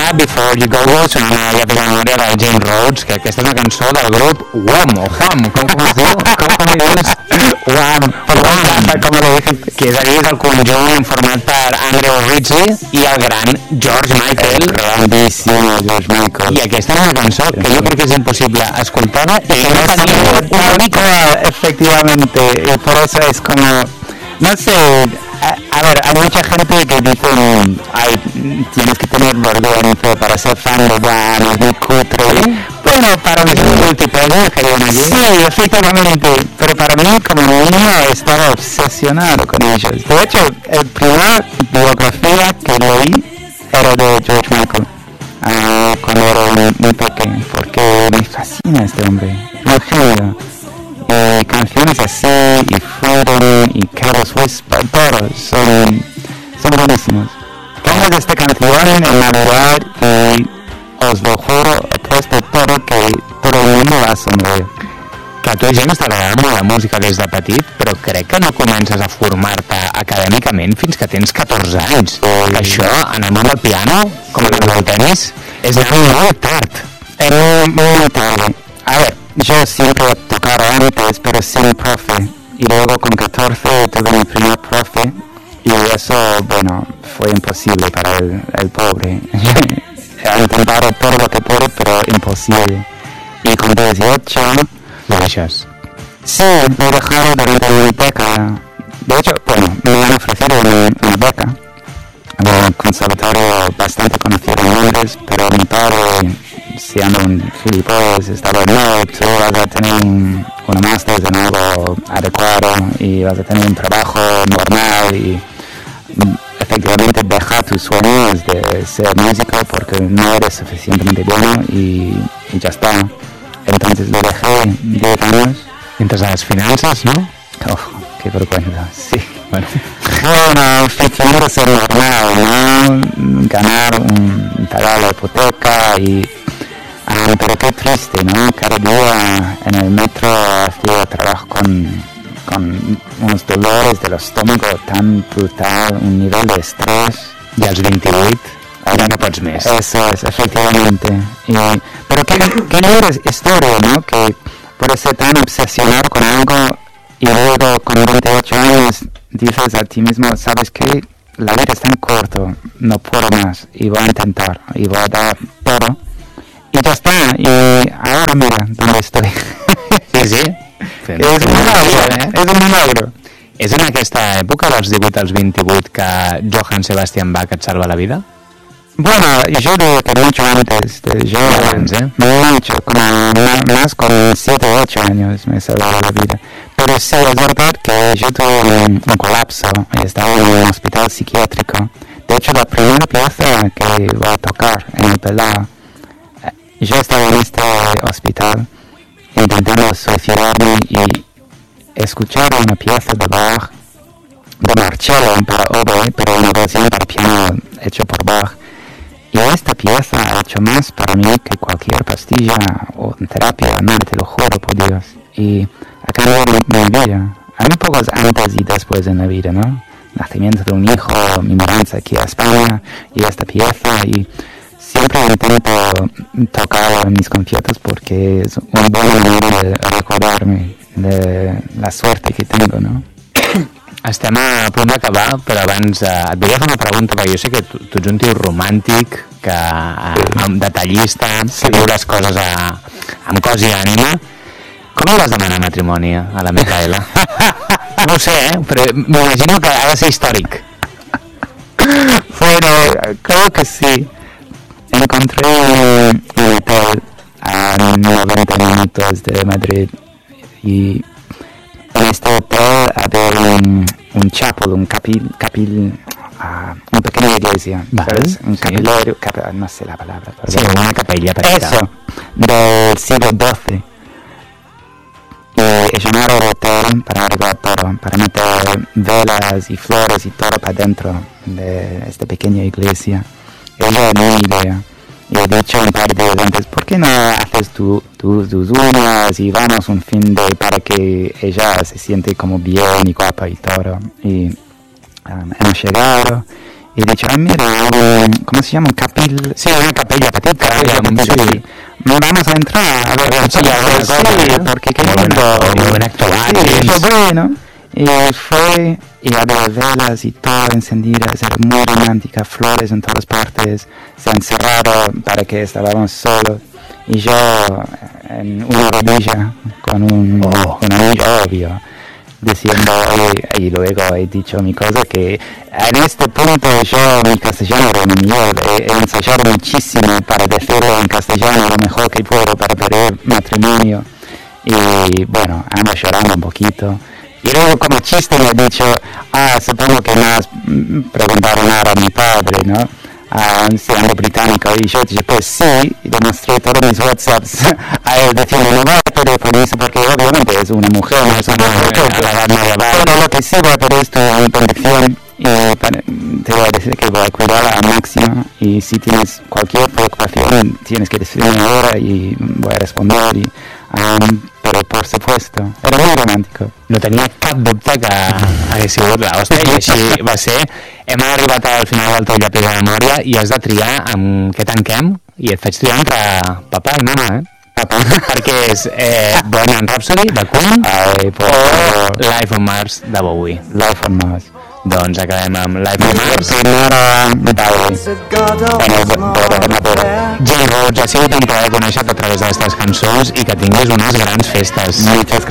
posar Before You Go sonant a la memòria de James Rhodes, que aquesta és una cançó del grup Wham o Wham, com es diu? Com li dius? Wham, com li dius? Que és el conjunt format per Andrew Ridgeley i el gran George Michael. Grandísimo George Michael. I aquesta és una cançó que jo crec que és imposible escoltar-la i que no tenia una única, efectivamente, y por eso es como, no sé, a ver, hay mucha gente que dicen, ay, tienes que tener vergüenza para ser fan de Wham, es muy cutre. Bueno, para mí, multiplayer que viven allí. Sí, efectivamente, pero para mí como niño estaba obsesionado con ellos. De hecho, la primera biografía que leí era de George Michael, cuando era muy pequeño, porque me fascina este hombre, un genio. Canciones así, y Freedom, y Careless Whisper, todos son buenísimos. Pongas esta canción en Navidad y os lo juro, he puesto todo que todo el mundo va a sonreír. Que a tu gent està agradant molt la música des de petit, però crec que no comences a formar-te acadèmicament fins que tens 14 anys. Això, en el món del piano, com en el del tenis, és anar molt tard. Muy tarde. A ver, yo siempre tocaba antes, pero sin profe. Y luego con 14 tuve mi primer profe. Y eso, bueno, fue imposible para el pobre. He intentado todo lo que pude, pero imposible. Y con 18... ¿Lo dejas? Sí, lo he dejado durante mi beca. De hecho, bueno, me han ofrecido una beca. Un conservatorio bastante conocido en Londres, pero mi padre, siendo un gilipollas, estaba no, tú vas a tener una máster en algo adecuado y vas a tener un trabajo normal y efectivamente deja tus sueños de ser músico porque no eres suficientemente bueno y ya está. Entonces lo dejé 10 años. Mientras las finanzas, ¿no? Oh, qué vergüenza, sí. Bueno, fingiendo ser normal, ¿no? Ganar pagar la hipoteca y... pero qué triste, ¿no? Cada día en el metro hacía trabajo con unos dolores del estómago tan brutal, un nivel de estrés. I als 28 ja no pots més. Eso es, efectivamente. Pero qué linda historia, ¿no? Que puedes ser tan obsesionado con algo y luego con 28 años dices a ti mismo, ¿sabes qué? La vida es tan corta, no puedo más y voy a intentar y voy a dar todo. Y ya está, y ahora mira dónde estoy. Sí. És un milagre, és un milagre. És en aquesta època, dels 18 als 28, que Johann Sebastian Bach et salva la vida? Bueno, yo digo que mucho antes, mucho, como más con 7 o 8 años me salvaba la vida. Pero sí, es verdad que yo tuve un colapso y estaba en un hospital psiquiátrico. De hecho, la primera pieza que voy a tocar en el pelado, yo estaba en este hospital intentando suicidarme y escuchar una pieza de Bach, de Marcello para oboe, pero una versión para piano hecho por Bach. Y esta pieza ha hecho más para mí que cualquier pastilla o terapia, nada, te lo juro por Dios. Y ha cambiado mi vida. Hay muy pocos antes y después en la vida, ¿no? Nacimiento de un hijo, mi mudanza aquí a España y esta pieza. Y siempre intento tocar en mis conciertos porque es una buena manera de recordarme de la suerte que tengo, ¿no? Estem a punt d'acabar, però abans et volia fer una pregunta, perquè jo sé que tu ets un tio romàntic, que detallista, que viu les coses amb cos i ànima. Com li vas demanar matrimoni a la Micaela? No ho sé, però m'imagino que ha de ser històric. Bueno, creo que sí. Encontré un hotel a 90 minutos de Madrid y en este hotel había un chapel, una pequeña iglesia, ¿sabes? Un capilario, no sé la palabra. Perdón. Sí, una capella. Eso, del siglo XII. Y llamaron al hotel para arreglar todo, para meter velas y flores y todo para dentro de esta pequeña iglesia. Ella no tenía idea. Y he dicho un par de veces antes, ¿por qué no haces tus uñas y vamos un fin de para que ella se siente como bien y guapa y todo? Y hemos llegado y he dicho, mira, ¿cómo se llama? Sí, una capella petita. Sí. Vamos a entrar a ver, sí, porque qué lindo. Muy buen actuar. Sí, bueno. Y fue, y había velas y todo encendidas, era muy romántica, flores en todas partes, se han cerrado para que estábamos solos, y yo en una rodilla con un anillo obvio, diciendo, y luego he dicho mi cosa, que en este punto yo mi castellano era mío, he ensayado muchísimo para decirlo en castellano lo mejor que puedo para pedir matrimonio, y bueno, ando llorando un poquito. Y luego como chiste me he dicho, supongo que me has preguntado nada a mi padre, ¿no? Siendo británico. Y yo dije, pues sí, y demostré todos mis WhatsApps a él diciendo, no va a pedir permiso porque obviamente es una mujer, no es una mujer. Pero lo que sí va a pedir es tu bendición y te voy a decir que voy a cuidarla al máximo y si tienes cualquier preocupación tienes que decirme ahora y voy a responder y... però per supuesto era molt romàntic. No tenia cap dubte que hagués sigut l'hòstia i així va ser. Hem arribat al final del teu llapis de memòria i has de triar amb què tanquem i et faig triar entre papa i mama, Papa, perquè és Bohemian Rhapsody de Queen o Life on Mars de Bowie. Life on Mars. Doncs acabem amb Life on Mars. Jane Rhodes, ha sigut un plaer conèixer-te a través d'aquestes cançons i que tinguis unes grans festes. Moltes